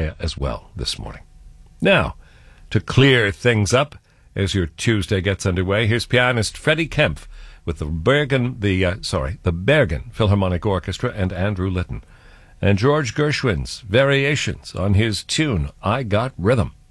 as well this morning. Now, to clear things up as your Tuesday gets underway, here's pianist Freddie Kempf with the Bergen Philharmonic Orchestra and Andrew Litton, and George Gershwin's variations on his tune, I Got Rhythm.